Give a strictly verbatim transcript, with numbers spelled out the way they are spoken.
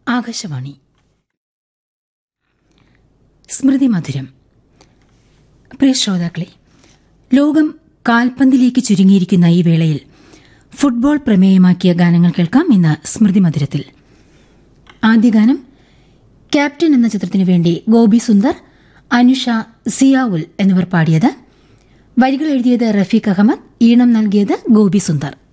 ആകാശവാണി സ്മൃതി മധുരം. പ്രിയ ശ്രോതാക്കളെ, ലോകം കാൽപന്തിലേക്ക് ചുരുങ്ങിയിരിക്കുന്ന ഈ വേളയിൽ ഫുട്ബോൾ പ്രമേയമാക്കിയ ഗാനങ്ങൾ കേൾക്കാം. ഇന്ന് സ്മൃതി മധുരത്തിൽ ആദ്യ ഗാനം ക്യാപ്റ്റൻ എന്ന ചിത്രത്തിനു വേണ്ടി ഗോപി സുന്ദർ, അനുഷ, സിയാവുൽ എന്നിവർ പാടിയത്. വരികൾ എഴുതിയത് റഫീഖ് അഹമ്മദ്, ഈണം നൽകിയത് ഗോപി സുന്ദർ.